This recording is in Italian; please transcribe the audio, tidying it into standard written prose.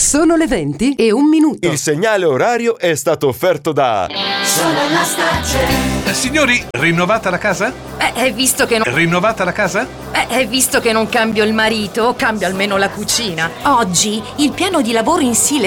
Sono le 20:01. Il segnale orario è stato offerto da Solar Stagione. Signori, rinnovata la casa? Visto che non... Rinnovata la casa? visto che non cambio il marito, cambio almeno la cucina. Oggi il piano di lavoro in